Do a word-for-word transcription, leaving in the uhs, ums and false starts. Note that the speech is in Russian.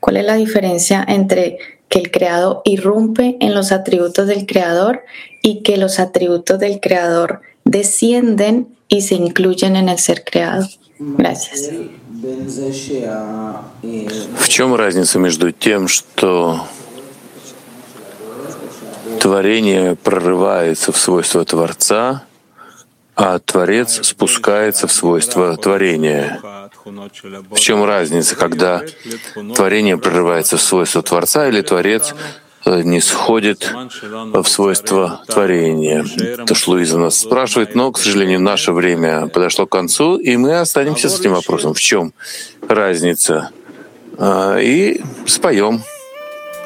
¿Cuál es la diferencia entre que el creado irrumpe en los atributos del creador y que los atributos del creador descienden y se incluyen en el ser creado? Gracias. В чем разница между тем, что творение прорывается в свойства Творца, а Творец спускается в свойства творения? В чем разница, когда творение прорывается в свойства Творца или Творец не сходит в свойства творения? То, что Луиза нас спрашивает, но, к сожалению, наше время подошло к концу, и мы останемся с этим вопросом. В чем разница? И споем.